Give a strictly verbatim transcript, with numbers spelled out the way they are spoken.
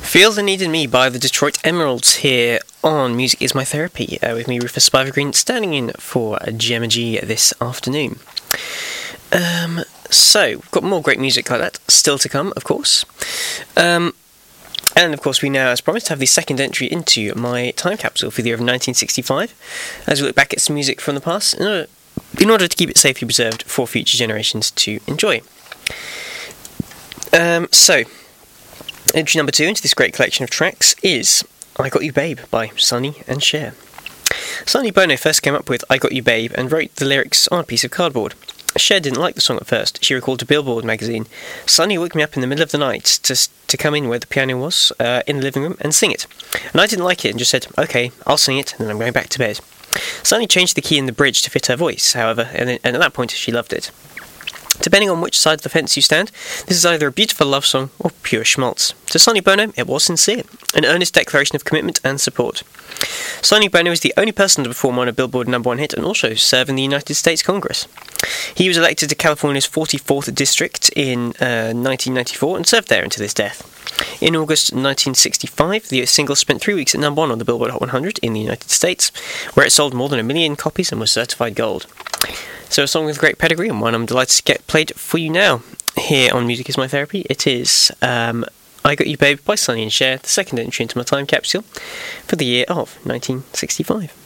Feel the Need in Me by the Detroit Emeralds here on Music Is My Therapy, uh, with me, Rufus Spivergreen, standing in for Gemma G this afternoon. Um, so, we've got more great music like that still to come, of course. Um, and, of course, we now, as promised, have the second entry into my time capsule for the year of nineteen sixty-five, as we look back at some music from the past in order, in order to keep it safely preserved for future generations to enjoy. Um, so... Entry number two into this great collection of tracks is I Got You Babe by Sonny and Cher. Sonny Bono first came up with I Got You Babe and wrote the lyrics on a piece of cardboard. Cher didn't like the song at first. She recalled to Billboard magazine, "Sonny woke me up in the middle of the night to to come in where the piano was, uh, in the living room, and sing it. And I didn't like it and just said, okay, I'll sing it, and then I'm going back to bed." Sonny changed the key in the bridge to fit her voice, however, and, and at that point she loved it. Depending on which side of the fence you stand, this is either a beautiful love song or pure schmaltz. To Sonny Bono, it was sincere, an earnest declaration of commitment and support. Sonny Bono is the only person to perform on a Billboard number one hit and also serve in the United States Congress. He was elected to California's forty-fourth district in uh, nineteen ninety-four and served there until his death. In August nineteen sixty-five, the single spent three weeks at number one on the Billboard Hot one hundred in the United States, where it sold more than a million copies and was certified gold. So a song with great pedigree, and one I'm delighted to get played for you now. Here on Music Is My Therapy, it is um, I Got You Babe by Sonny and Cher, the second entry into my time capsule for the year of nineteen sixty-five.